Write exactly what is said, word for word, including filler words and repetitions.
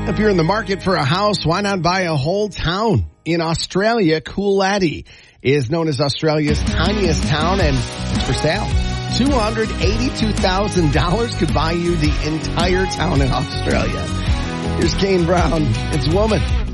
If you're in the market for a house, why not buy a whole town? In Australia, Coolati is known as Australia's tiniest town, and it's for sale. two hundred eighty-two thousand dollars could buy you the entire town in Australia. Here's Kane Brown. It's Woman.